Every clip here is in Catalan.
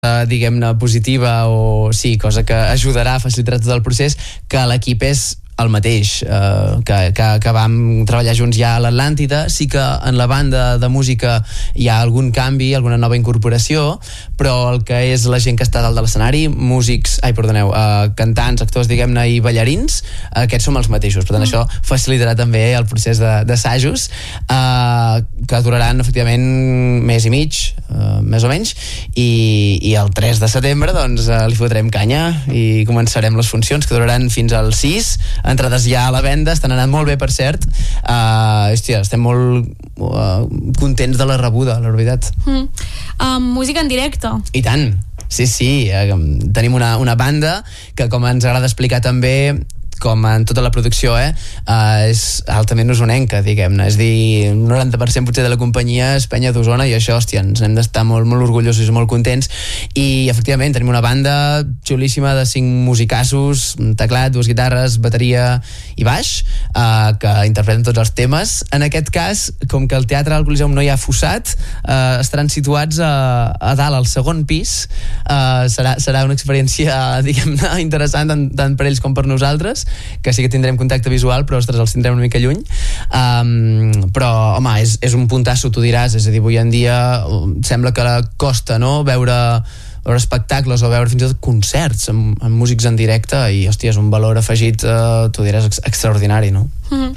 diguem-ne, positiva o sí, cosa que ajudarà a facilitar tot el procés, que l'equip és el mateix, que vam treballar junts ja a l'Atlàntida. Sí que en la banda de música hi ha algun canvi, alguna nova incorporació, però el que és la gent que està dalt de l'escenari, cantants, actors, diguem-ne, i ballarins, aquests som els mateixos. Per tant, això facilitarà també el procés d'assajos, que duraran efectivament mês i mig, més o menys, i el 3 de setembre doncs li fotrem canya i començarem les funcions, que duraran fins al 6. Entrades ja a la venda, estan anant molt bé, per cert. Estem molt contents de la rebuda, la veritat. Música en directe. I tant, sí. Tenim una banda que, com ens agrada explicar també, com en tota la producció, és altament usonenca, diguem-ne. És dir, un 90% potser de la companyia és penya d'Osona, i això, hòstia, ens hem d'estar molt, molt orgullosos i molt contents. I, efectivament, tenim una banda xulíssima de 5 musicassos, un teclat, 2 guitarres, bateria i baix, que interpreten tots els temes. En aquest cas, com que el Teatre del Coliseum no hi ha fossat, estaran situats a dalt, al segon pis. Serà una experiència, diguem-ne, interessant tant per ells com per nosaltres, que sí que tindrem contacte visual, però ostres, els tindrem una mica lluny. Però home, és un puntasso, tu diràs. És a dir, avui en dia sembla que costa, no?, veure espectacles o veure fins i tot concerts amb músics en directe, i hòstia, és un valor afegit, tu diràs, extraordinari, no?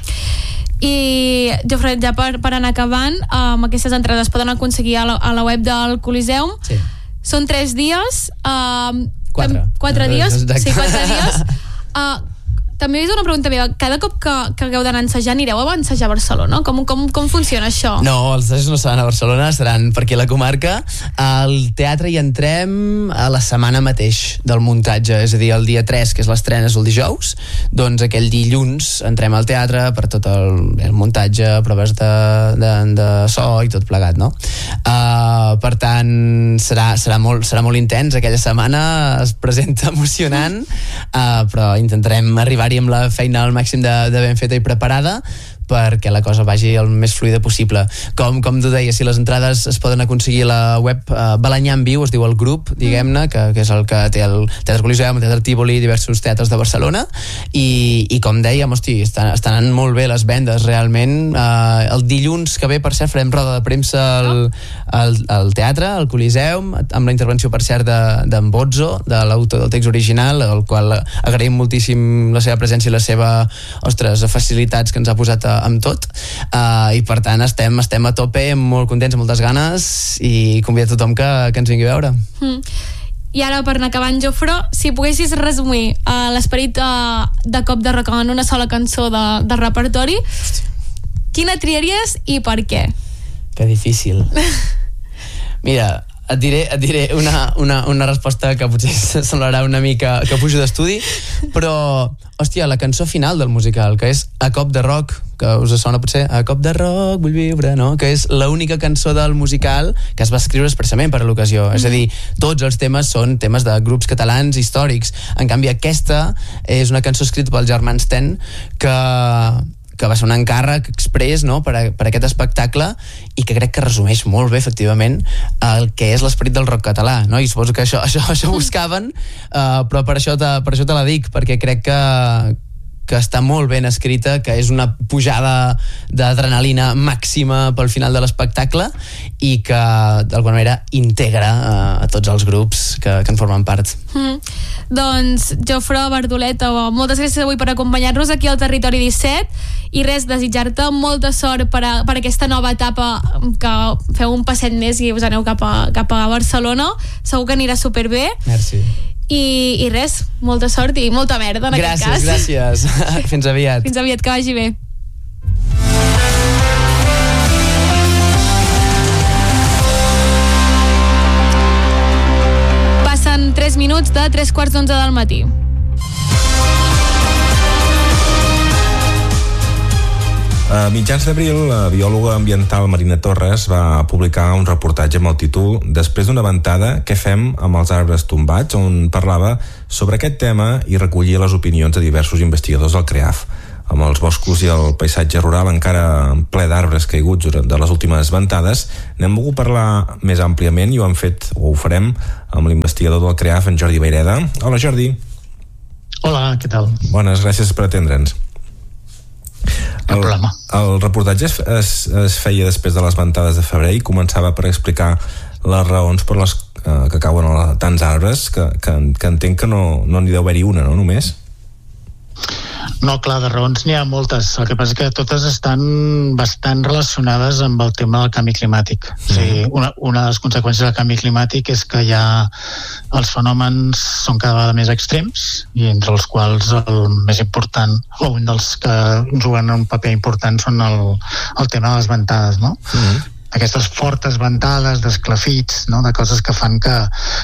I Jofre, ja per anar acabant, aquestes entrades poden aconseguir a la web del Coliseum. Sí. Són 3 dies, 4 dies. Exacte. Sí, 4 dies. També és una pregunta meva, cada cop que hagueu d'anar a ensejar, anireu a ensejar a Barcelona? Com funciona això? No, els assajos no seran a Barcelona, seran per aquí a la comarca. Al teatre hi entrem a la setmana mateix del muntatge, és a dir, el dia 3, que és l'estrena, és el dijous, doncs aquell dilluns entrem al teatre per tot el muntatge, proves de so i tot plegat, no? Per tant, serà molt intens. Aquella setmana es presenta emocionant, però intentarem arribar-hi amb la feina al màxim de ben feta i preparada, perquè la cosa vagi el més fluida possible. Com tu deies, si les entrades es poden aconseguir a la web Balanyà en Viu, es diu el grup, diguem-ne, que és el que té el Teatre Coliseum, el Teatre Tívoli, diversos teatres de Barcelona, i com dèiem, hosti, estan anant molt bé les vendes, realment. El dilluns que ve, per cert, farem roda de premsa al teatre, al Coliseum, amb la intervenció, per cert, d'en Bozzo, de l'autor del text original, al qual agraïm moltíssim la seva presència i la seva, facilitats que ens ha posat amb tot, i per tant estem a tope, molt contents, amb moltes ganes, i convido a tothom que ens vingui a veure. I ara, per anar acabant, Jofre, si poguessis resumir l'esperit de Cop de Rock en una sola cançó de repertori, quina triaries i per què? Que difícil. Mira, et diré una resposta que potser semblarà una mica que pujo d'estudi, però, hòstia, la cançó final del musical, que és A Cop de Rock, que us sona potser, A Cop de Rock vull viure, no? Que és l'única cançó del musical que es va escriure expressament per a l'ocasió. És a dir, tots els temes són temes de grups catalans històrics. En canvi, aquesta és una cançó escrita pels germans Ten, que va ser un encàrrec express, no?, per aquest espectacle, i que crec que resumeix molt bé, efectivament, el que és l'esperit del rock català, no? I suposo que això buscaven, però per això te la dic, perquè crec que està molt ben escrita, que és una pujada d'adrenalina màxima pel final de l'espectacle, i que d'alguna manera integra a tots els grups que en formen part. Doncs Jofre Bardolet, moltes gràcies avui per acompanyar-nos aquí al Territori 17, i res, desitjar-te molta sort per aquesta nova etapa, que feu un passet més i us aneu cap a Barcelona. Segur que anirà superbé. Merci. I res, molta sort i molta merda en aquest cas. Gràcies. Fins aviat. Fins aviat, que vagi bé. Passen 3 minuts de 3:15 del matí. A mitjans d'abril, la biòloga ambiental Marina Torres va publicar un reportatge amb el títol Després d'una ventada, què fem amb els arbres tombats?, on parlava sobre aquest tema i recollia les opinions de diversos investigadors del CREAF. amb els boscos i el paisatge rural encara ple d'arbres caiguts de les últimes ventades, n'hem volgut parlar més àmpliament i ho ho farem amb l'investigador del CREAF, en Jordi Vayreda. Hola, Jordi. Hola, què tal? Bones, gràcies per atendre'ns. El reportatge es feia després de les ventades de febrer i començava per explicar les raons per les que cauen tants arbres, que entenc que no n'hi deu haver-hi una, no, només? No, clar, de raons n'hi ha moltes. El que passa és que totes estan bastant relacionades amb el tema del canvi climàtic. O sigui, una de les conseqüències del canvi climàtic és que ja els fenòmens són cada vegada més extrems, i entre els quals el més important, o un dels que juguen un paper important, són el tema de les ventades, no? Aquestes fortes ventades d'esclafits, no? De coses que fan que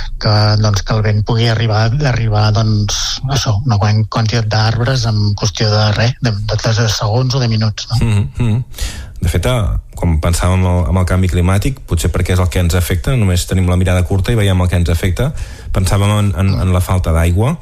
el vent pugui arribar doncs, això, una gran quantitat d'arbres en qüestió de res, de segons o de minuts, no? De fet, quan pensàvem en el canvi climàtic, potser perquè és el que ens afecta, només tenim la mirada curta i veiem el que ens afecta, pensàvem en la falta d'aigua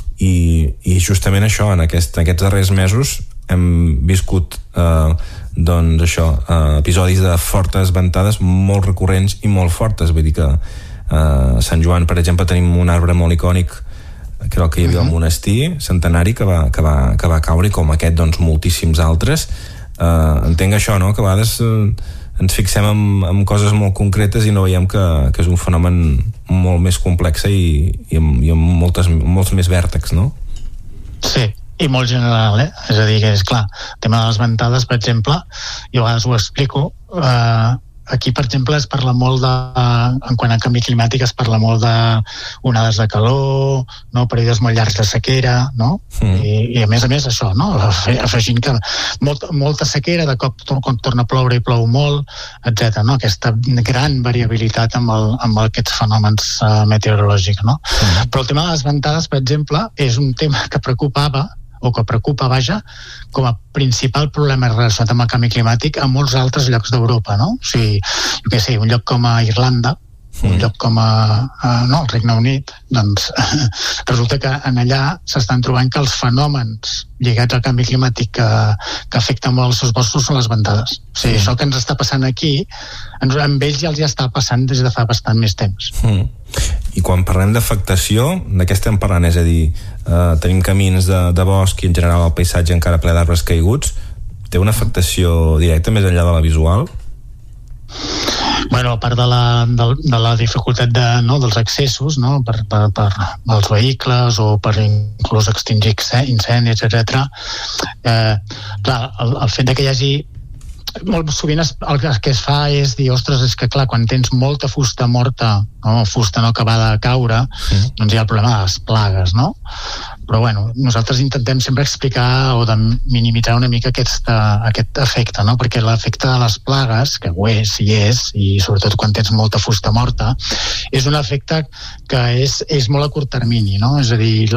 i justament això, en aquests darrers mesos hem viscut doncs això, episodis de fortes ventades molt recurrents i molt fortes. Vull dir que a Sant Joan, per exemple, tenim un arbre molt icònic que era el que hi havia al monestir centenari que va caure, i com aquest doncs moltíssims altres. Entenc això, no? Que a vegades ens fixem en coses molt concretes i no veiem que és un fenomen molt més complex i amb molts més vèrtexs, no? Sí, i molt general, És a dir, que és clar, el tema de les ventades, per exemple, jo a vegades ho explico, aquí, per exemple, es parla molt en quant a canvi climàtic, es parla molt d'onades de calor, no? Períodes molt llargs de sequera, no? I a més, això, no? Afegint que molta sequera, de cop quan torna a ploure i plou molt, etc. No? Aquesta gran variabilitat amb aquests fenòmens meteorològics, no? Però el tema de les ventades, per exemple, és un tema que preocupa, com a principal problema relacionat amb el canvi climàtic a molts altres llocs d'Europa, no? O sigui, jo què sé, un lloc com a Irlanda, un lloc com el Regne Unit, doncs resulta que en allà s'estan trobant que els fenòmens lligats al canvi climàtic que afecten molt els seus boscos són les ventades. O sigui, això que ens està passant aquí, amb ells ja els està passant des de fa bastant més temps. I quan parlem d'afectació, de què estem parlant? És a dir, tenim camins de bosc i en general el paisatge encara ple d'arbres caiguts. Té una afectació directa més enllà de la visual? Bueno, a part de la dificultat dels accessos, no? per als vehicles o per inclús extingir incendis, etc. Clar, el fet que hi hagi molt sovint el que es fa és dir, ostres, és que clar, quan tens molta fusta morta, no? Fusta no acabada de caure, doncs hi ha el problema de les plagues, no? Però bueno, nosaltres intentem sempre explicar o de minimitzar una mica aquest efecte, no? Perquè l'efecte de les plagues, que ho és, i sobretot quan tens molta fusta morta, és un efecte que és molt a curt termini, no? És a dir,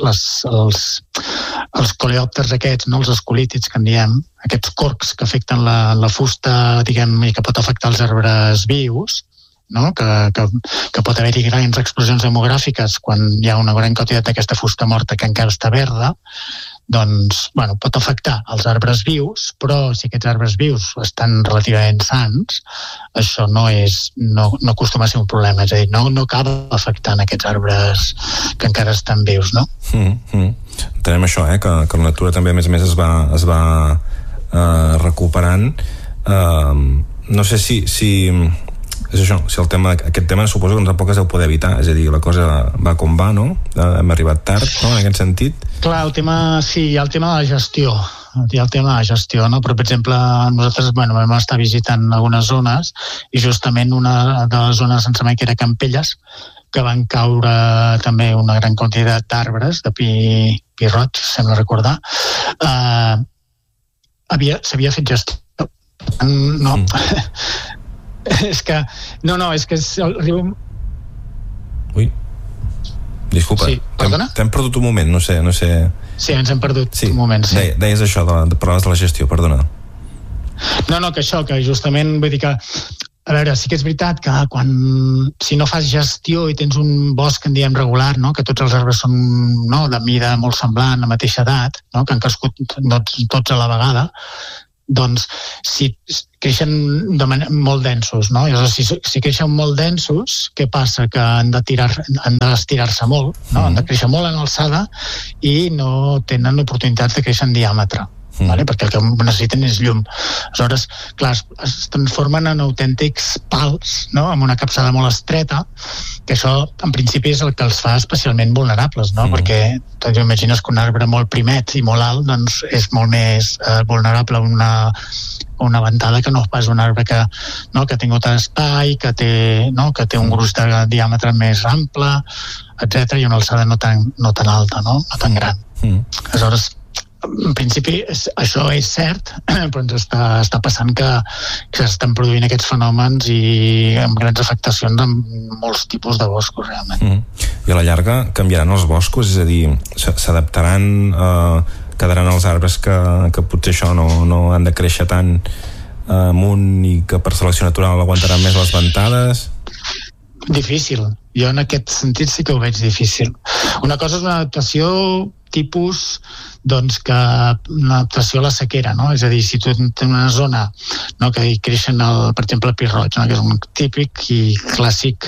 els coleòpters aquests, no? Els escolítids que en diem, aquests corcs que afecten la fusta, diguem, i que pot afectar els arbres vius, no? Que pot haver-hi grans explosions demogràfiques quan hi ha una gran quantitat d'aquesta fusta morta que encara està verda, doncs, bueno, pot afectar els arbres vius, però si aquests arbres vius estan relativament sans, això no acostuma a ser un problema, és a dir, no acaba afectant aquests arbres que encara estan vius, no? Entenem això, que la natura també, a més es va recuperant. No sé si és això, si aquest tema suposo que tampoc es deu poder evitar, és a dir, la cosa va com va, no? Hem arribat tard, no?, en aquest sentit. Clar, el tema de la gestió, no? Però, per exemple, nosaltres vam estar visitant algunes zones i justament una de les zones, em sembla que era Campelles, que van caure també una gran quantitat d'arbres de pi roig, sembla recordar, s'havia fet gestió. No. És que arriba... Ui, disculpa, sí, t'hem perdut un moment, no sé. Sí, ens hem perdut un moment, sí. Deies això, parlaves de la gestió, perdona. No, que això, que justament vull dir que a veure, sí que és veritat que si no fas gestió i tens un bosc, en diem regular, no? Que tots els arbres són, no, de mida molt semblant, a mateixa edat, no? Que han crescut tots a la vegada, doncs si creixen molt densos, no? I llavors, si creixen molt densos, què passa? Que han d'estirar-se molt, no? Han de créixer molt en alçada i no tenen l'oportunitat de créixer en diàmetre. Vale? Perquè el que necessiten és llum. Aleshores, clar, es transformen en autèntics pals, no? Amb una capçada molt estreta, que això en principi és el que els fa especialment vulnerables, no? Perquè t'imagines que un arbre molt primet i molt alt, doncs és molt més vulnerable a una ventada que no pas un arbre que ha tingut espai, que té un gruix de diàmetre més ample, etc, i una alçada no tan alta, no tan gran. Aleshores, en principi això és cert, però ens està passant que s'estan produint aquests fenòmens i amb grans afectacions en molts tipus de boscos realment. I a la llarga canviaran els boscos, és a dir, s'adaptaran, quedaran els arbres que potser això no han de créixer tant amunt i que per selecció natural aguantaran més les ventades? Difícil. Jo en aquest sentit sí que ho veig difícil. Una cosa és una adaptació tipus, doncs, que una adaptació a la sequera, no? És a dir, si tu tens una zona, no, que hi creixen, per exemple, el pi roig, no? Que és un típic i clàssic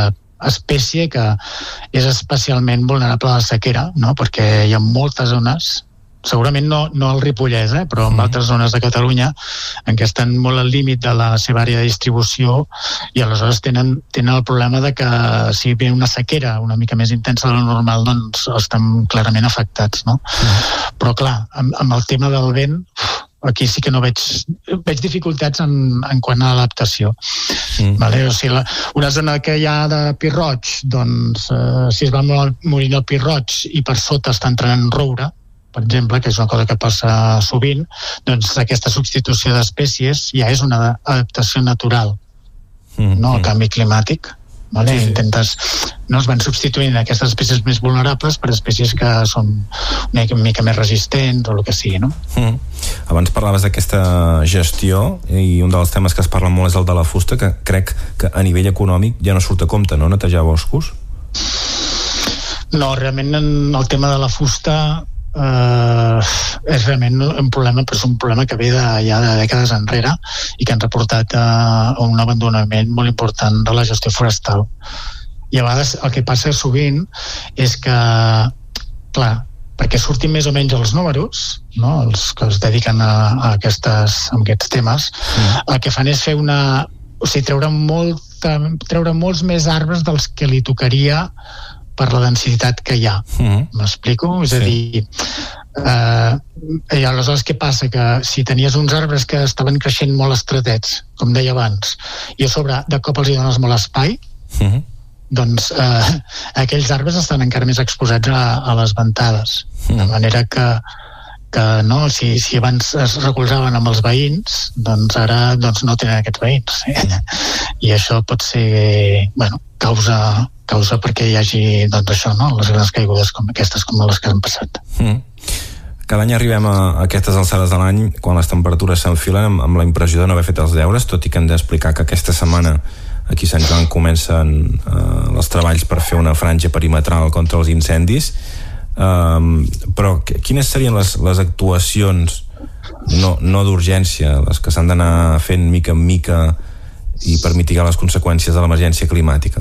espècie que és especialment vulnerable a la sequera, no? Perquè hi ha moltes zones, segurament no al Ripollès, però en altres zones de Catalunya en què estan molt al límit de la seva àrea de distribució i aleshores tenen el problema de que si ve una sequera una mica més intensa de lo normal, doncs estan clarament afectats, no? Però clar, amb el tema del vent aquí sí que no veig dificultats en quant a l'adaptació. Vale? O sigui, una zona que hi ha de pi roig, doncs si es va morint el pi roig i per sota està entrant en roure, per exemple, que és una cosa que passa sovint, doncs aquesta substitució d'espècies ja és una adaptació natural, no al canvi climàtic. Vale? Es van substituint aquestes espècies més vulnerables per espècies que són una mica més resistents o el que sigui, no? Abans parlaves d'aquesta gestió i un dels temes que es parla molt és el de la fusta, que crec que a nivell econòmic ja no surt a compte, no?, netejar boscos? No, realment el tema de la fusta és realment un problema, però és un problema que ve ja de dècades enrere i que ens ha portat a un abandonament molt important de la gestió forestal. I a vegades el que passa sovint és que, clar, perquè surtin més o menys els números, no? Els que es dediquen a aquests temes, el que fan és fer treure molts més arbres dels que li tocaria per la densitat que hi ha. M'explico? És a dir, i aleshores què passa? Que si tenies uns arbres que estaven creixent molt estretets, com deia abans, i a sobre de cop els hi dones molt espai, doncs aquells arbres estan encara més exposats a les ventades. De manera que no, si abans es recolzaven amb els veïns, doncs ara no tenen aquests veïns. I això pot ser, causa perquè hi hagi, doncs això, no? Les grans caigudes com aquestes, com les que han passat. Cada any arribem a aquestes alçades de l'any quan les temperatures s'enfilen amb la impressió de no haver fet els deures, tot i que hem d'explicar que aquesta setmana aquí a Sant Joan comencen els treballs per fer una franja perimetral contra els incendis, però quines serien les actuacions no d'urgència, les que s'han d'anar fent mica en mica i per mitigar les conseqüències de l'emergència climàtica?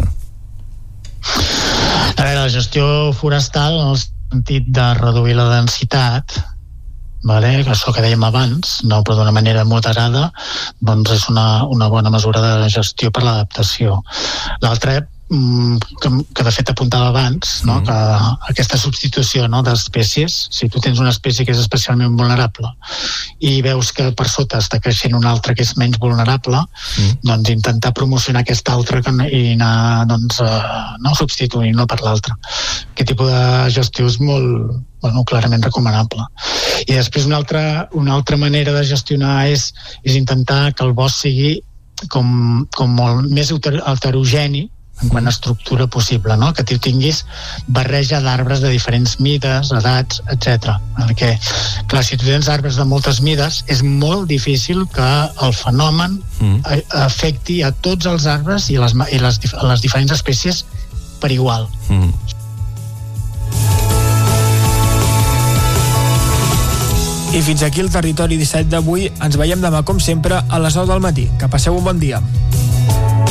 A veure, la gestió forestal en el sentit de reduir la densitat, això que dèiem abans, no, però d'una manera moderada, doncs és una bona mesura de gestió per l'adaptació. L'altra, que de fet apuntava abans, no? Que aquesta substitució, no, d'espècies, si tu tens una espècie que és especialment vulnerable i veus que per sota està creixent una altra que és menys vulnerable, doncs intentar promocionar aquesta altra i anar substituint-la per l'altra. Aquest tipus de gestió és molt, clarament recomanable. I després una altra manera de gestionar és intentar que el bosc sigui com molt més heterogeni, en quant a estructura possible, no? Que tu tinguis barreja d'arbres de diferents mides, edats, etc. Perquè, clar, si tu tens arbres de moltes mides, és molt difícil que el fenomen afecti a tots els arbres i les diferents espècies per igual. I fins aquí el Territori 17 d'avui. Ens veiem demà, com sempre, a les 9 del matí. Que passeu un bon dia.